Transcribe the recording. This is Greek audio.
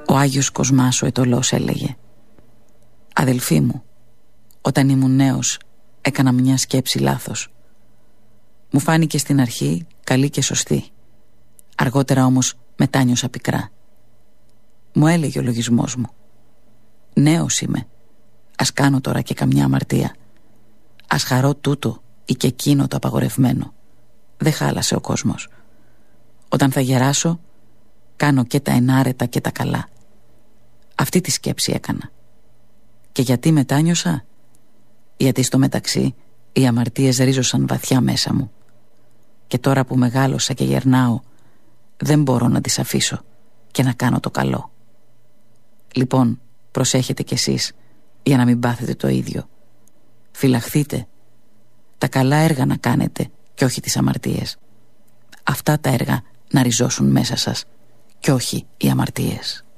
Ο Άγιος Κοσμάς ο Αιτωλός έλεγε: «Αδελφοί μου, όταν ήμουν νέος έκανα μια σκέψη λάθος. Μου φάνηκε στην αρχή καλή και σωστή. Αργότερα όμως μετάνιωσα πικρά. Μου έλεγε ο λογισμός μου: νέος είμαι, ας κάνω τώρα και καμιά αμαρτία. Ας χαρώ τούτο ή και εκείνο το απαγορευμένο. Δεν χάλασε ο κόσμος. Όταν θα γεράσω, κάνω και τα ενάρετα και τα καλά». Αυτή τη σκέψη έκανα. Και γιατί μετάνιωσα? Γιατί στο μεταξύ οι αμαρτίες ρίζωσαν βαθιά μέσα μου. Και τώρα που μεγάλωσα και γερνάω, δεν μπορώ να τις αφήσω και να κάνω το καλό. Λοιπόν, προσέχετε κι εσείς για να μην πάθετε το ίδιο. Φυλαχθείτε. Τα καλά έργα να κάνετε και όχι τις αμαρτίες. Αυτά τα έργα να ριζώσουν μέσα σας και όχι οι αμαρτίες.